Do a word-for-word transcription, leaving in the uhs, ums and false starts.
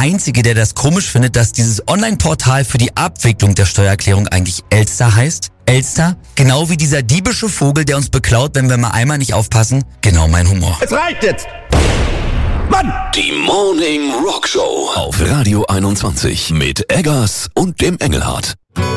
Einzige, der das komisch findet, dass dieses Online-Portal für die Abwicklung der Steuererklärung eigentlich Elster heißt. Elster, genau wie dieser diebische Vogel, der uns beklaut, wenn wir mal einmal nicht aufpassen. Genau mein Humor. Es reicht jetzt! Mann! Die Morning Rock Show auf Radio einundzwanzig mit Eggers und dem Engelhardt.